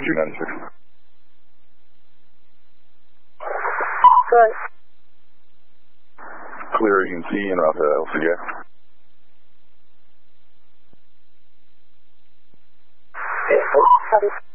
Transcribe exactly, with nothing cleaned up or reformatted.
three ninety-six. Good. Clear E N T and route to L C A. Copy.